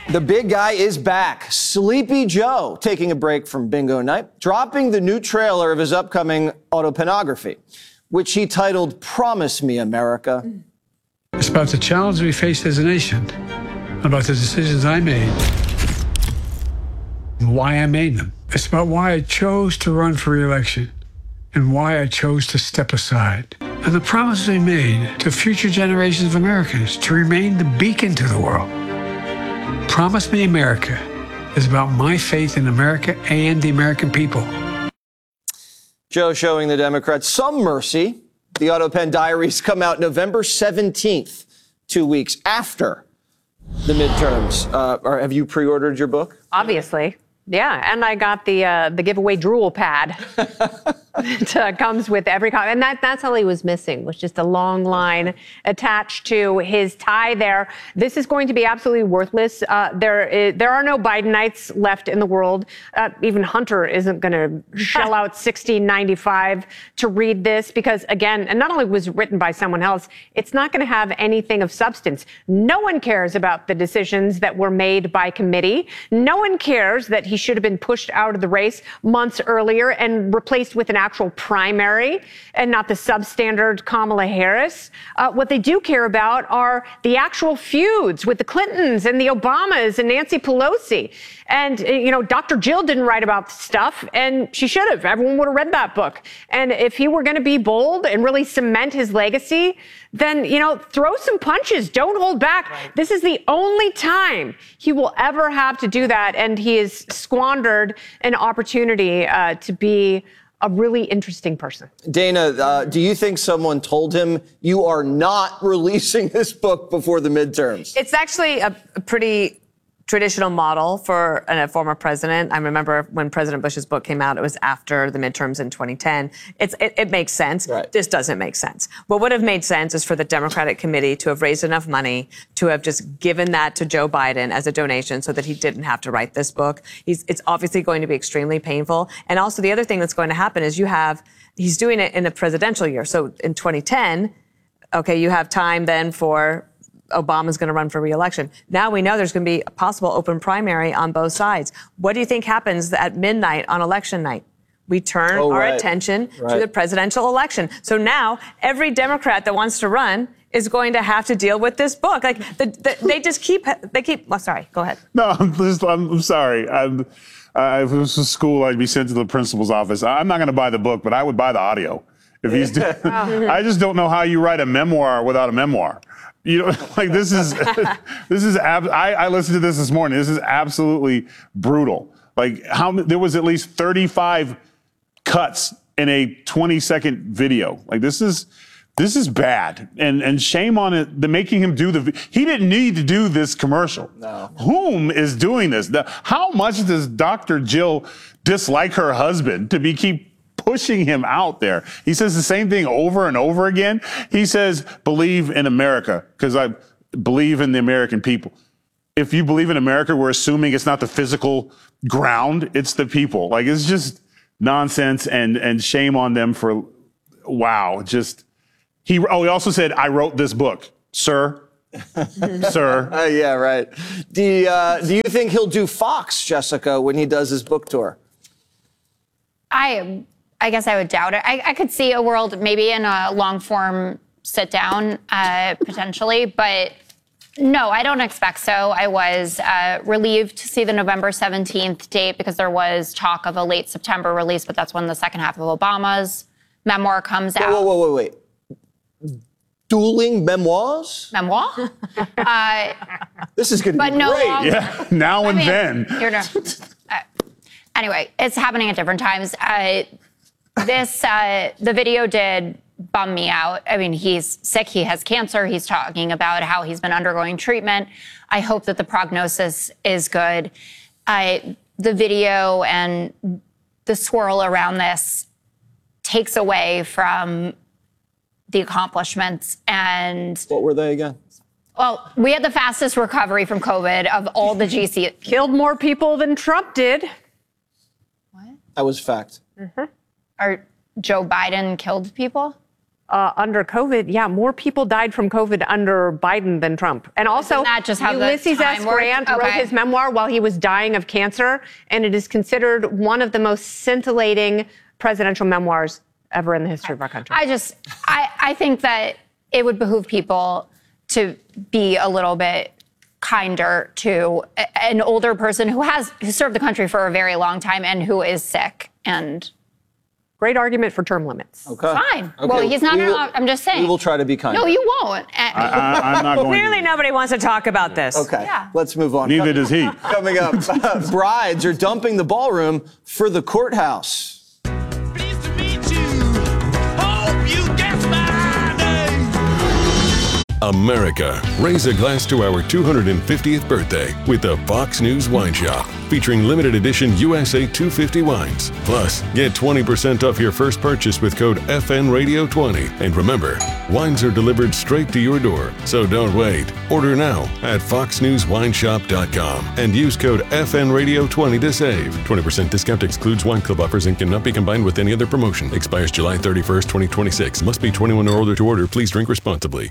The big guy is back. Sleepy Joe taking a break from bingo night, dropping the new trailer of his upcoming autopornography, which he titled Promise Me, America. It's about the challenge we face as a nation, about the decisions I made, and why I made them. It's about why I chose to run for re-election and why I chose to step aside. And the promise we made to future generations of Americans to remain the beacon to the world. Promise Me America is about my faith in America and the American people. Joe showing the Democrats some mercy. The Autopen Diaries come out November 17th, 2 weeks after the midterms. Have you pre-ordered your book? Obviously. Yeah, and I got the giveaway drool pad. It comes with every copy. And that's all he was missing, was just a long line attached to his tie there. This is going to be absolutely worthless. There are no Bidenites left in the world. Even Hunter isn't going to shell out $16.95 to read this because, again, and not only was it written by someone else, it's not going to have anything of substance. No one cares about the decisions that were made by committee. No one cares that he should have been pushed out of the race months earlier and replaced with an actual primary and not the substandard Kamala Harris. What they do care about are the actual feuds with the Clintons and the Obamas and Nancy Pelosi. And, Dr. Jill didn't write about stuff, and she should have. Everyone would have read that book. And if he were going to be bold and really cement his legacy, then, throw some punches. Don't hold back. Right. This is the only time he will ever have to do that. And he has squandered an opportunity to be a really interesting person. Dana, do you think someone told him you are not releasing this book before the midterms? It's actually a pretty traditional model for a former president. I remember when President Bush's book came out, it was after the midterms in 2010. It makes sense. Right. This doesn't make sense. What would have made sense is for the Democratic committee to have raised enough money to have just given that to Joe Biden as a donation so that he didn't have to write this book. It's obviously going to be extremely painful. And also the other thing that's going to happen is he's doing it in a presidential year. So in 2010, okay, you have time then for Obama's going to run for re-election. Now we know there's going to be a possible open primary on both sides. What do you think happens at midnight on election night? We turn our attention to the presidential election. So now every Democrat that wants to run is going to have to deal with this book. Like they keep. Well, sorry, go ahead. No, I'm sorry. If it was a school, I'd be sent to the principal's office. I'm not going to buy the book, but I would buy the audio. If he's doing, I just don't know how you write a memoir without a memoir. This is, I listened to this morning. This is absolutely brutal. There was at least 35 cuts in a 20-second video. This is bad. And shame on it, making him he didn't need to do this commercial. No. Whom is doing this? How much does Dr. Jill dislike her husband to keep pushing him out there? He says the same thing over and over again. He says, believe in America, because I believe in the American people. If you believe in America, we're assuming it's not the physical ground, it's the people. It's just nonsense and shame on them for, wow. He also said, I wrote this book, sir. Sir. Yeah, right. Do you think he'll do Fox, Jessica, when he does his book tour? I guess I would doubt it. I could see a world maybe in a long-form sit-down, potentially, but no, I don't expect so. I was relieved to see the November 17th date because there was talk of a late September release, but that's when the second half of Obama's memoir comes out. Wait. Dueling memoirs? Memoir? This is going to be great. Longer. Yeah, now and then. Anyway, it's happening at different times. The video did bum me out. I mean, he's sick. He has cancer. He's talking about how he's been undergoing treatment. I hope that the prognosis is good. The video and the swirl around this takes away from the accomplishments. And what were they again? Well, we had the fastest recovery from COVID of all the GC. Killed more people than Trump did. That was fact. Or Joe Biden killed people? under COVID. Yeah, more people died from COVID under Biden than Trump. And also, Isn't that just how the Ulysses S. time works? Grant wrote Okay. his memoir while he was dying of cancer, and it is considered one of the most scintillating presidential memoirs ever in the history of our country. I think that it would behoove people to be a little bit kinder to an older person who served the country for a very long time and who is sick. And Great argument for term limits. Okay. fine. Okay. Well, he's not. I'm just saying. We will try to be kind. No, you won't. I'm not going Clearly, to. nobody wants to talk about this. Okay. Yeah. Let's move on. Neither does he. Coming up, brides are dumping the ballroom for the courthouse. Pleased to meet you. Hope you guess my name. America, raise a glass to our 250th birthday with the Fox News Wine Shop, featuring limited edition USA 250 wines. Plus, get 20% off your first purchase with code FNRadio20. And remember, wines are delivered straight to your door, so don't wait. Order now at foxnewswineshop.com and use code FNRadio20 to save. 20% discount excludes wine club offers and cannot be combined with any other promotion. Expires July 31st, 2026. Must be 21 or older to order. Please drink responsibly.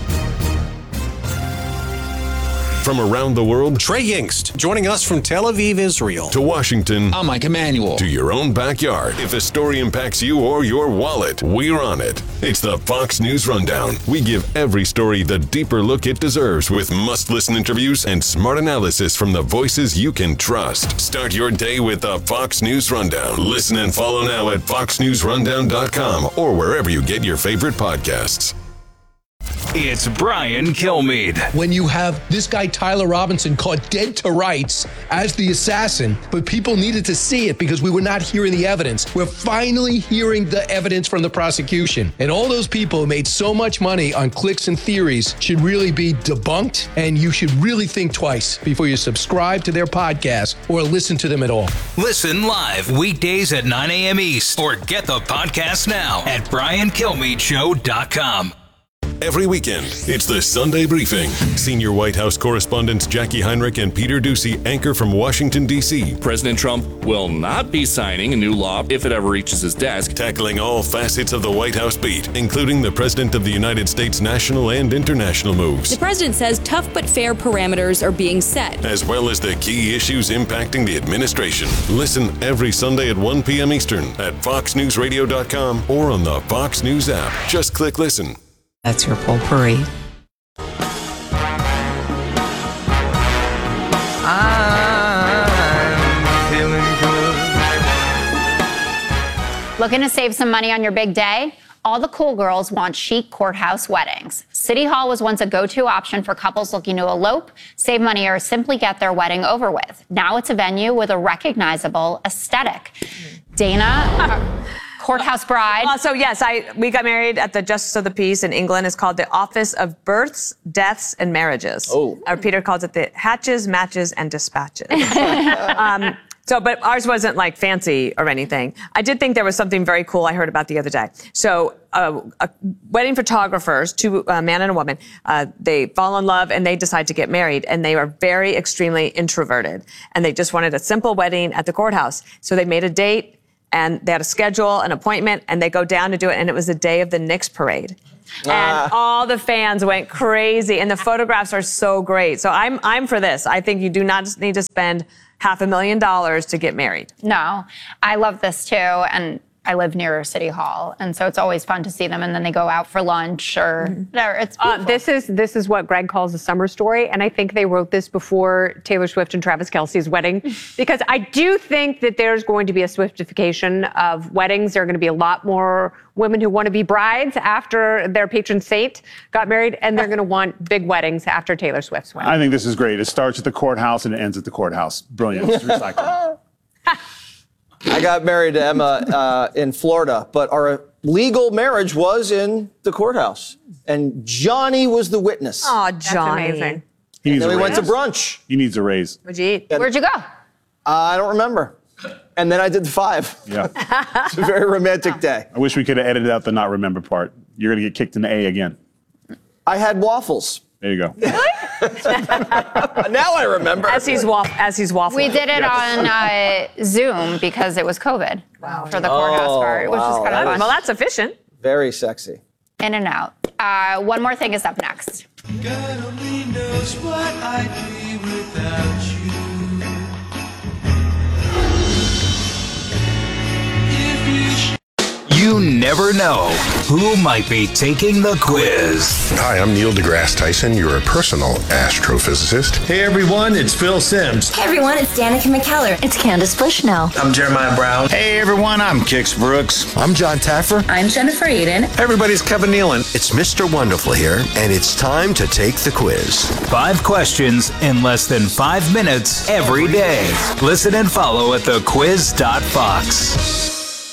From around the world, Trey Yingst, joining us from Tel Aviv, Israel. to Washington, I'm Mike Emanuel. to your own backyard. If a story impacts you or your wallet, we're on it. It's the Fox News Rundown. We give every story the deeper look it deserves with must-listen interviews and smart analysis from the voices you can trust. Start your day with the Fox News Rundown. Listen and follow now at foxnewsrundown.com or wherever you get your favorite podcasts. It's Brian Kilmeade. When you have this guy, Tyler Robinson, caught dead to rights as the assassin, but people needed to see it because we were not hearing the evidence. We're finally hearing the evidence from the prosecution. And all those people who made so much money on clicks and theories should really be debunked, and you should really think twice before you subscribe to their podcast or listen to them at all. Listen live weekdays at 9 a.m. East or get the podcast now at briankilmeadshow.com. Every weekend, it's the Sunday Briefing. Senior White House correspondents Jackie Heinrich and Peter Doocy anchor from Washington, D.C., President Trump will not be signing a new law if it ever reaches his desk. tackling all facets of the White House beat, including the President of the United States' national and international moves, The president says tough but fair parameters are being set. as well as the key issues impacting the administration. Listen every Sunday at 1 p.m. Eastern at foxnewsradio.com or on the Fox News app. Just click listen. That's your potpourri. Looking to save some money on your big day? All the cool girls want chic courthouse weddings. City Hall was once a go-to option for couples looking to elope, save money, or simply get their wedding over with. Now it's a venue with a recognizable aesthetic. Dana, courthouse bride. So yes, we got married at the Justice of the Peace in England. It's called the Office of Births, Deaths, and Marriages. Oh. Peter calls it the Hatches, Matches, and Dispatches. But ours wasn't like fancy or anything. I did think there was something very cool I heard about the other day. So wedding photographers, a man and a woman, they fall in love and they decide to get married, and they are very extremely introverted, and they just wanted a simple wedding at the courthouse. So they made a date, and they had a schedule, an appointment, and they go down to do it, and it was the day of the Knicks parade. And all the fans went crazy, and the photographs are so great. So I'm for this. I think you do not need to spend $500,000 to get married. No, I love this too. And I live near City Hall. And so it's always fun to see them. And then they go out for lunch or whatever. It's beautiful. This is what Greg calls a summer story. And I think they wrote this before Taylor Swift and Travis Kelce's wedding, because I do think that there's going to be a Swiftification of weddings. There are going to be a lot more women who want to be brides after their patron saint got married, and they're going to want big weddings after Taylor Swift's wedding. I think this is great. It starts at the courthouse and it ends at the courthouse. Brilliant. It's recycling. I got married to Emma in Florida, but our legal marriage was in the courthouse. And Johnny was the witness. Oh, That's Johnny. amazing. He needs Then a we went to raise. brunch. He needs a raise. What'd you eat? Where'd you go? I don't remember. And then I did the 5. Yeah. It's a very romantic day. I wish we could have edited out the not remember part. You're going to get kicked in the A again. I had waffles. There you go. Now I remember. As he's waffling. We did it on Zoom because it was COVID for the courthouse part, which is kind of fun. Well, that's efficient. Very sexy. In and out. One more thing is up next. God only knows what I'd be without you. You never know who might be taking the quiz. Hi, I'm Neil deGrasse Tyson, your personal astrophysicist. Hey everyone, it's Phil Simms. Hey everyone, it's Danica McKellar. It's Candace Bushnell. I'm Jeremiah Brown. Hey everyone, I'm Kix Brooks. I'm John Taffer. I'm Jennifer Aiden. Hey everybody, it's Kevin Nealon. It's Mr. Wonderful here, and it's time to take the quiz. 5 questions in less than 5 minutes every day. Listen and follow at thequiz.fox.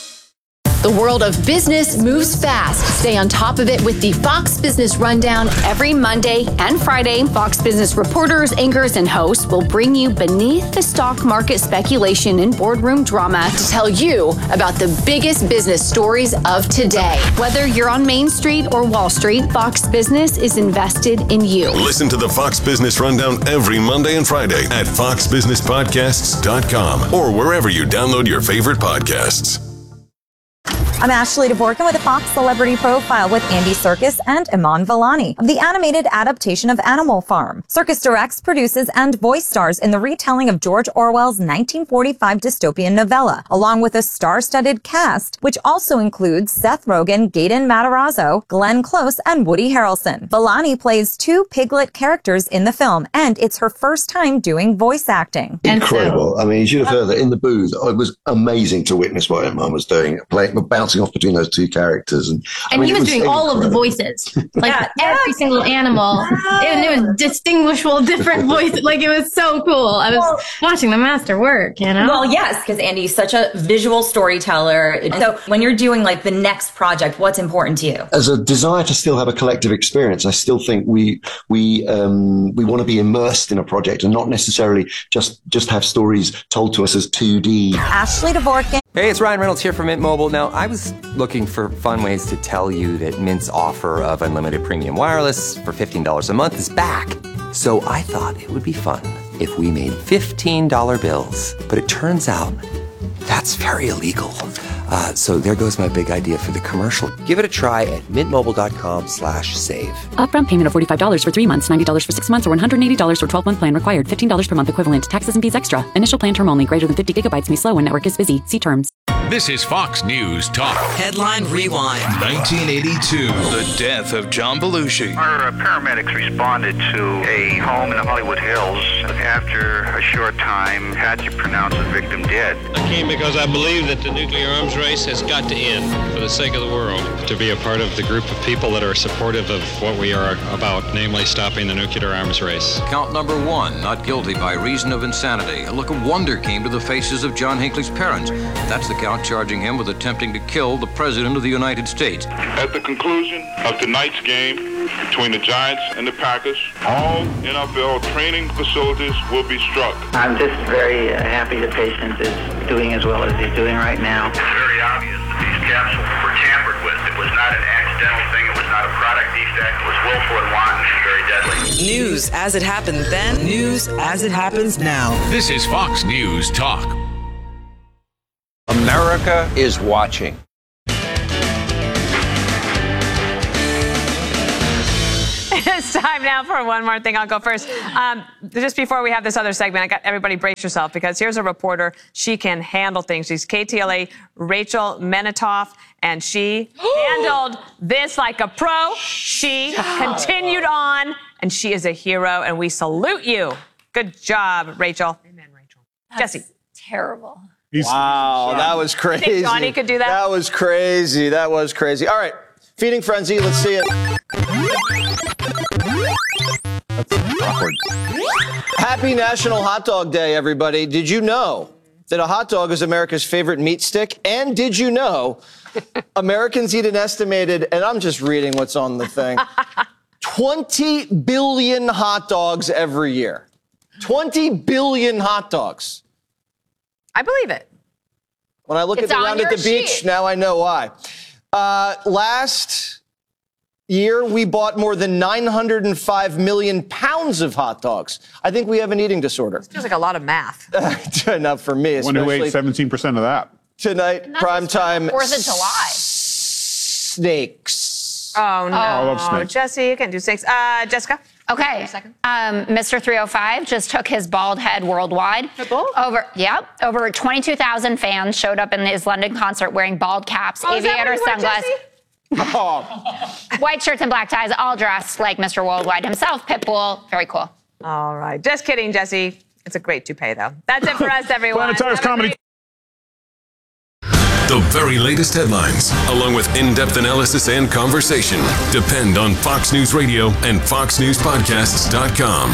The world of business moves fast. Stay on top of it with the Fox Business Rundown every Monday and Friday. Fox Business reporters, anchors, and hosts will bring you beneath the stock market speculation and boardroom drama to tell you about the biggest business stories of today. Whether you're on Main Street or Wall Street, Fox Business is invested in you. Listen to the Fox Business Rundown every Monday and Friday at foxbusinesspodcasts.com or wherever you download your favorite podcasts. I'm Ashley Dvorkin with a Fox Celebrity Profile with Andy Serkis and Iman Vellani of the animated adaptation of Animal Farm. Serkis directs, produces, and voice stars in the retelling of George Orwell's 1945 dystopian novella, along with a star-studded cast, which also includes Seth Rogen, Gaten Matarazzo, Glenn Close, and Woody Harrelson. Vellani plays 2 piglet characters in the film, and it's her first time doing voice acting. Incredible. I mean, you should have heard that in the booth. It was amazing to witness what Iman was doing, bouncing off between those 2 characters. And he was doing all of the voices, like every single animal. It was distinguishable, different voices. Like, it was so cool. I was watching the master work, you know? Well, yes, because Andy's such a visual storyteller. So when you're doing like the next project, what's important to you? As a desire to still have a collective experience, I still think we want to be immersed in a project and not necessarily just have stories told to us as 2D. Ashley Dvorkin. Hey, it's Ryan Reynolds here from Mint Mobile. Now, I was looking for fun ways to tell you that Mint's offer of unlimited premium wireless for $15 a month is back. So I thought it would be fun if we made $15 bills. But it turns out that's very illegal. So there goes my big idea for the commercial. Give it a try at mintmobile.com/save. Upfront payment of $45 for 3 months, $90 for 6 months, or $180 for 12-month plan required. $15 per month equivalent. Taxes and fees extra. Initial plan term only. Greater than 50 gigabytes may slow when network is busy. See terms. This is Fox News Talk. Headline Rewind. 1982. The death of John Belushi. Our paramedics responded to a home in the Hollywood Hills. After a short time, had to pronounce the victim dead. I came because I believe that the nuclear arms race has got to end for the sake of the world. To be a part of the group of people that are supportive of what we are about, namely stopping the nuclear arms race. Count number 1, not guilty by reason of insanity. A look of wonder came to the faces of John Hinckley's parents. That's the count charging him with attempting to kill the President of the United States. At the conclusion of tonight's game between the Giants and the Packers, all NFL training facilities will be struck. I'm just very happy the patient is doing as well as he's doing right now. It's very obvious that these capsules were tampered with. It was not an accidental thing. It was not a product defect. It was willful and wanton and very deadly. News as it happened then, news as it happens now. This is Fox News Talk. America is watching. It's time now for one more thing. I'll go first. Just before we have this other segment, I got everybody brace yourself because here's a reporter. She can handle things. She's KTLA Rachel Menitoff, and she handled this like a pro. She continued on, and she is a hero, and we salute you. Good job, Rachel. Amen, Rachel. Jesse. Terrible. Wow, that was crazy. Think Johnny could do that? That was crazy. That was crazy. All right, feeding frenzy. Let's see it. That's awkward. Happy National Hot Dog Day, everybody. Did you know that a hot dog is America's favorite meat stick? And did you know Americans eat an estimated, and I'm just reading what's on the thing, 20 billion hot dogs every year. 20 billion hot dogs. I believe it. When I look around at the beach, now I know why. Last year, we bought more than 905 million pounds of hot dogs. I think we have an eating disorder. This feels like a lot of math. Not for me, especially. When you ate 17% of that. Tonight, prime time. 4th of July. Snakes. snakes. Oh, no. I love snakes. Jesse, you can do snakes. Jessica? Okay. Mr. 305 just took his bald head worldwide. Over 22,000 fans showed up in his London concert wearing bald caps, aviator sunglasses. White shirts and black ties, all dressed like Mr. Worldwide himself. Pitbull, very cool. All right. Just kidding, Jesse. It's a great toupee, though. That's it for us, everyone. Planet Tires Comedy. The very latest headlines, along with in-depth analysis and conversation, depend on Fox News Radio and FoxNewsPodcasts.com.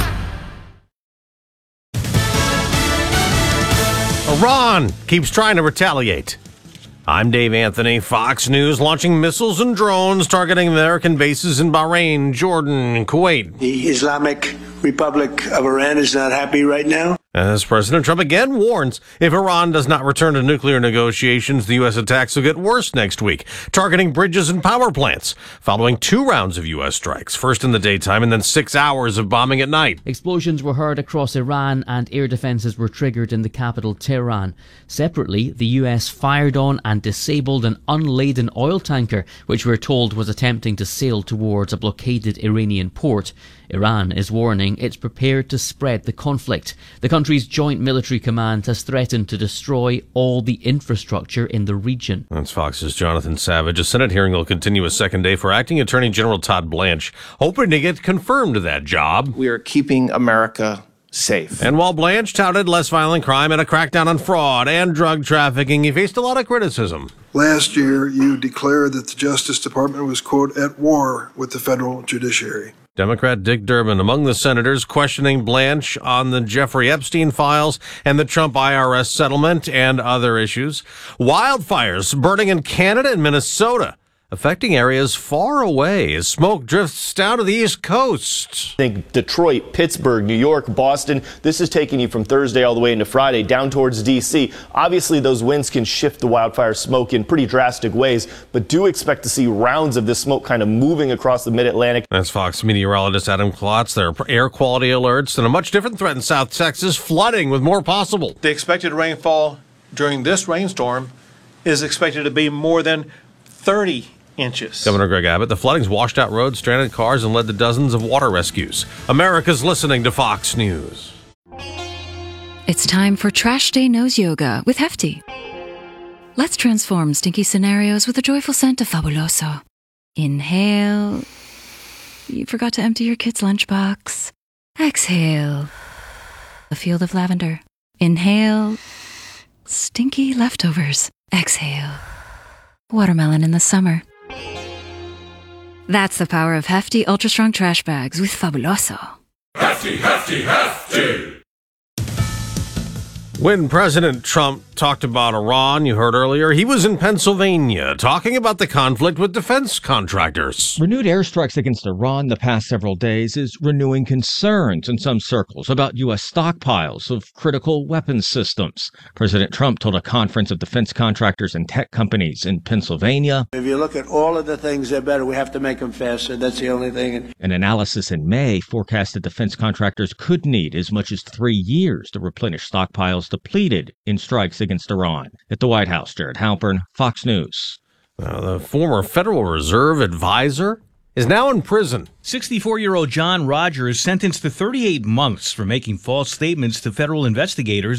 Iran keeps trying to retaliate. I'm Dave Anthony. Fox News launching missiles and drones targeting American bases in Bahrain, Jordan, and Kuwait. The Islamic Republic of Iran is not happy right now. As President Trump again warns, if Iran does not return to nuclear negotiations, the U.S. attacks will get worse next week, targeting bridges and power plants, following 2 rounds of U.S. strikes, first in the daytime and then 6 hours of bombing at night. Explosions were heard across Iran and air defenses were triggered in the capital, Tehran. Separately, the U.S. fired on and disabled an unladen oil tanker, which we're told was attempting to sail towards a blockaded Iranian port. Iran is warning it's prepared to spread the conflict. The country's Joint Military Command has threatened to destroy all the infrastructure in the region. That's Fox's Jonathan Savage. A Senate hearing will continue a second day for Acting Attorney General Todd Blanche, hoping to get confirmed to that job. We are keeping America safe. And while Blanche touted less violent crime and a crackdown on fraud and drug trafficking, he faced a lot of criticism. Last year, you declared that the Justice Department was, quote, at war with the federal judiciary. Democrat Dick Durbin among the senators questioning Blanche on the Jeffrey Epstein files and the Trump IRS settlement and other issues. Wildfires burning in Canada and Minnesota, affecting areas far away as smoke drifts down to the East Coast. Think Detroit, Pittsburgh, New York, Boston. This is taking you from Thursday all the way into Friday down towards D.C. Obviously, those winds can shift the wildfire smoke in pretty drastic ways, but do expect to see rounds of this smoke kind of moving across the mid-Atlantic. That's Fox meteorologist Adam Klotz. There are air quality alerts and a much different threat in South Texas, flooding with more possible. The expected rainfall during this rainstorm is expected to be more than 30 inches. Governor Greg Abbott, the flooding's washed out roads, stranded cars, and led to dozens of water rescues. America's listening to Fox News. It's time for Trash Day Nose Yoga with Hefty. Let's transform stinky scenarios with a joyful scent of Fabuloso. Inhale. You forgot to empty your kid's lunchbox. Exhale. A field of lavender. Inhale. Stinky leftovers. Exhale. Watermelon in the summer. That's the power of Hefty Ultra Strong Trash Bags with Fabuloso. Hefty, hefty, hefty! When President Trump talked about Iran, you heard earlier, he was in Pennsylvania talking about the conflict with defense contractors. Renewed airstrikes against Iran the past several days is renewing concerns in some circles about U.S. stockpiles of critical weapons systems. President Trump told a conference of defense contractors and tech companies in Pennsylvania. If you look at all of the things that are better, we have to make them faster. That's the only thing. An analysis in May forecasted defense contractors could need as much as 3 years to replenish stockpiles depleted in strikes against Iran. At the White House, Jared Halpern, Fox News. The former Federal Reserve advisor is now in prison. 64-year-old John Rogers sentenced to 38 months for making false statements to federal investigators